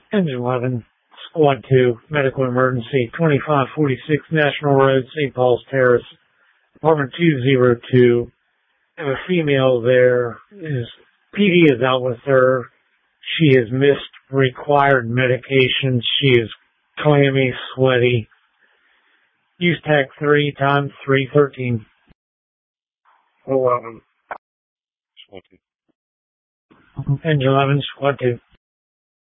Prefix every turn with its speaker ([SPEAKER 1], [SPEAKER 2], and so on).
[SPEAKER 1] Engine 11, Squad 2, medical emergency, 2546 National Road, St. Paul's Terrace, apartment 202. I have a female there. PD is out with her. She has missed required medications. She is clammy, sweaty. Use TAC 3 times 313.
[SPEAKER 2] 11.
[SPEAKER 1] Engine 11, Squad 2.